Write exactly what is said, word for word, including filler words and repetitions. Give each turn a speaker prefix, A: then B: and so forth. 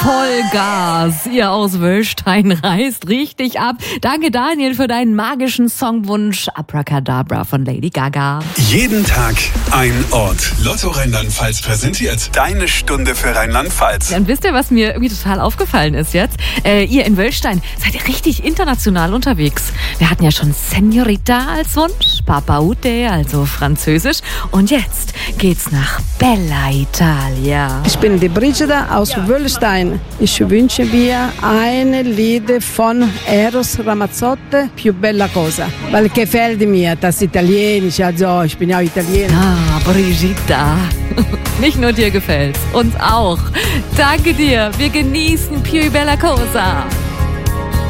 A: Vollgas. Ihr aus Wöllstein reißt richtig ab. Danke, Daniel, für deinen magischen Songwunsch Abracadabra von Lady Gaga.
B: Jeden Tag ein Ort. Lotto Rheinland-Pfalz präsentiert deine Stunde für Rheinland-Pfalz.
A: Ja, und wisst ihr, was mir irgendwie total aufgefallen ist jetzt? Äh, ihr in Wöllstein seid ihr richtig international unterwegs. Wir hatten ja schon Senorita als Wunsch, Papa Ute, also Französisch. Und jetzt geht's nach Bella Italia.
C: Ich bin die Brigida aus Wöllstein. Ich wünsche mir ein Lied von Eros Ramazzotti, Più bella cosa. Weil gefällt mir das Italienisch, also ich bin ja Italiener.
A: Ah, Brigitta. Nicht nur dir gefällt's, uns auch. Danke dir. Wir genießen Più bella cosa.